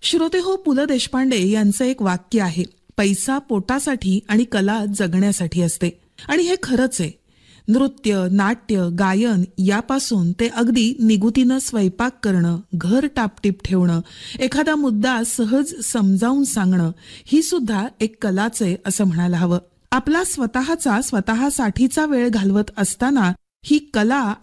श्रोते हो, पु ल देशपांडे यांचं एक वाक्य आहे, पैसा पोटासाठी आणि कला जगण्यासाठी असते. आणि हे खरंच आहे. नृत्य, नाट्य, गायन यापासून ते अगदी निगुतीनं स्वयंपाक करणं, घर टापटीप ठेवणं, एखादा मुद्दा सहज समजावून सांगणं, ही सुद्धा एक कलाच आहे असं म्हणायला हवं. आपला स्वतःसाठीचा वेळ घालवत असताना ही कला